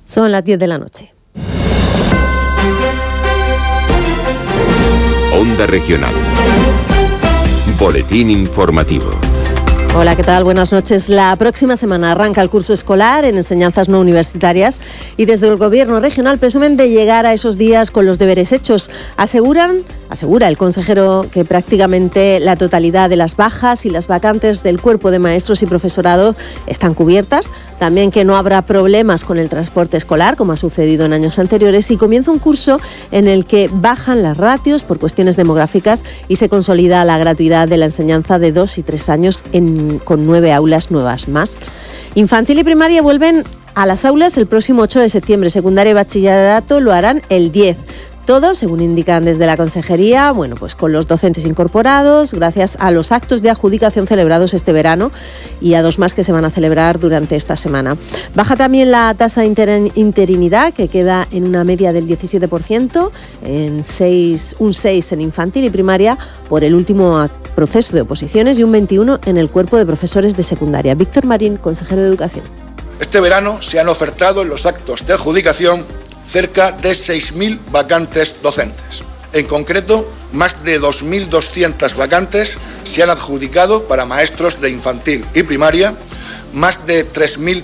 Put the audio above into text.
Son las 10 de la noche. Onda Regional. Boletín informativo. Hola, ¿qué tal? Buenas noches. La próxima semana arranca el curso escolar en enseñanzas no universitarias y desde el Gobierno regional presumen de llegar a esos días con los deberes hechos. Asegura el consejero que prácticamente la totalidad de las bajas y las vacantes del cuerpo de maestros y profesorado están cubiertas. También que no habrá problemas con el transporte escolar, como ha sucedido en años anteriores, y comienza un curso en el que bajan las ratios por cuestiones demográficas y se consolida la gratuidad de la enseñanza de 2 y 3 años con 9 aulas nuevas más. Infantil y primaria vuelven a las aulas el próximo 8 de septiembre. Secundaria y bachillerato lo harán el 10. Todo, según indican desde la Consejería, pues con los docentes incorporados, gracias a los actos de adjudicación celebrados este verano y a 2 más que se van a celebrar durante esta semana. Baja también la tasa de interinidad, que queda en una media del 17%, un 6% en infantil y primaria por el último proceso de oposiciones y un 21% en el cuerpo de profesores de secundaria. Víctor Marín, consejero de Educación. Este verano se han ofertado en los actos de adjudicación cerca de 6.000 vacantes docentes. En concreto, más de 2.200 vacantes se han adjudicado para maestros de infantil y primaria, más de 3.000